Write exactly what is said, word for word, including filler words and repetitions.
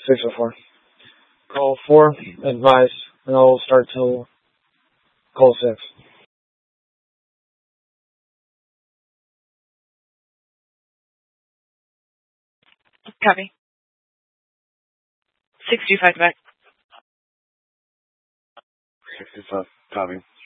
six oh four. Call four, advise, and I'll start till call six. Copy. six two five back. sixty-five, copy.